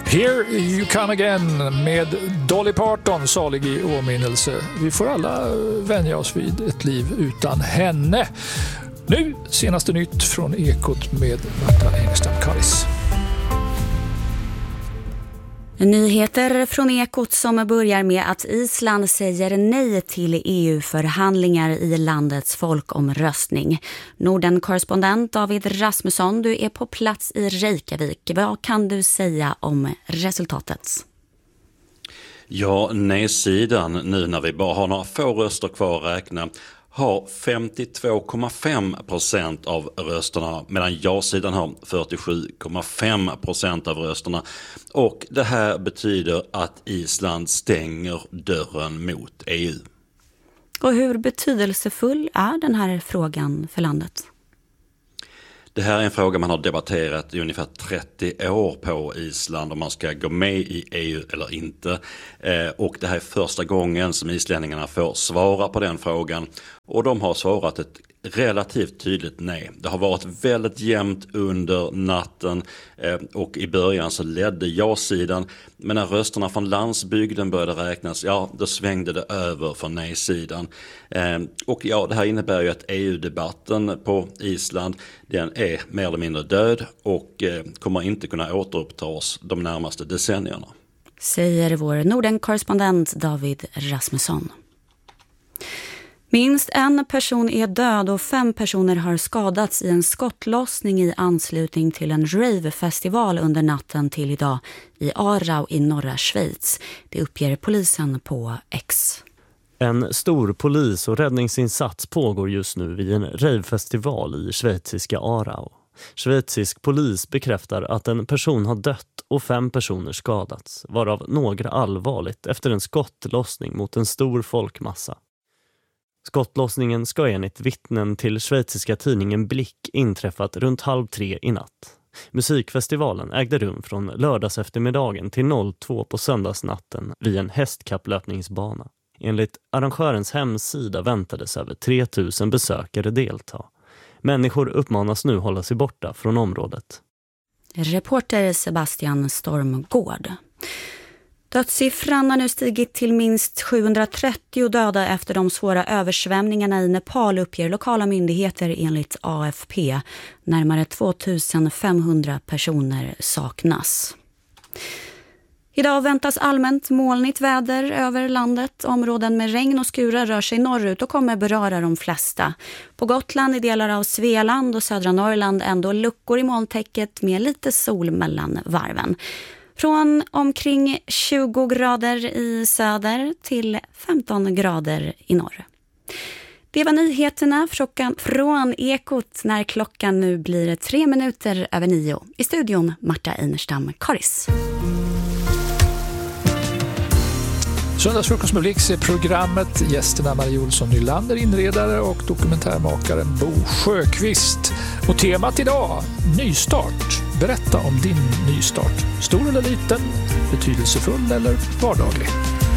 Here you come again med Dolly Parton, salig i åminnelse. Vi får alla vänja oss vid ett liv utan henne. Nu senaste nytt från Ekot med Marta Enestam-Karis. Nyheter från Ekot som börjar med att Island säger nej till EU-förhandlingar i landets folkomröstning. Norden-korrespondent David Rasmusson, du är på plats i Reykjavik. Vad kan du säga om resultatet? Ja, nej-sidan, nu när vi bara har några få röster kvar att räkna, har 52,5% av rösterna, medan ja-sidan har 47,5% av rösterna. Och det här betyder att Island stänger dörren mot EU. Och hur betydelsefull är den här frågan för landet? Det här är en fråga man har debatterat i ungefär 30 år på Island, om man ska gå med i EU eller inte. Och det här är första gången som islänningarna får svara på den frågan. Och de har svarat ett relativt tydligt nej. Det har varit väldigt jämnt under natten och i början så ledde ja-sidan. Men när rösterna från landsbygden började räknas, ja, då svängde det över för nej-sidan. Och ja, det här innebär ju att EU-debatten på Island, den är mer eller mindre död och kommer inte kunna återupptas de närmaste decennierna. Säger vår Norden-korrespondent David Rasmusson. Minst en person är död och 5 personer har skadats i en skottlossning i anslutning till en rave-festival under natten till idag i Aarau i norra Schweiz. Det uppger polisen på X. En stor polis- och räddningsinsats pågår just nu vid en rave-festival i schweiziska Aarau. Schweizisk polis bekräftar att en person har dött och 5 personer skadats, varav några allvarligt efter en skottlossning mot en stor folkmassa. Skottlossningen ska enligt vittnen till schweiziska tidningen Blick inträffat runt 2:30 i natt. Musikfestivalen ägde rum från lördags eftermiddagen till 02 på söndagsnatten vid en hästkapplöpningsbana. Enligt arrangörens hemsida väntades över 3000 besökare delta. Människor uppmanas nu hålla sig borta från området. Reporter Sebastian Stormgård. Dödssiffran har nu stigit till minst 730 döda efter de svåra översvämningarna i Nepal, uppger lokala myndigheter enligt AFP. Närmare 2500 personer saknas. Idag väntas allmänt molnigt väder över landet. Områden med regn och skurar rör sig norrut och kommer beröra de flesta. På Gotland, i delar av Svealand och södra Norrland ändå luckor i molntäcket med lite sol mellan varven. Från omkring 20 grader i söder till 15 grader i norr. Det var nyheterna från Ekot när klockan nu blir 3 minuter över 9. I studion Marta Enestam-Karis. Söndagsfrukost med Blix är programmet. Gästerna Marie Olsson Nylander, inredare, och dokumentärmakaren Bo Sjöqvist. Och temat idag, nystart. Berätta om din nystart. Stor eller liten, betydelsefull eller vardaglig?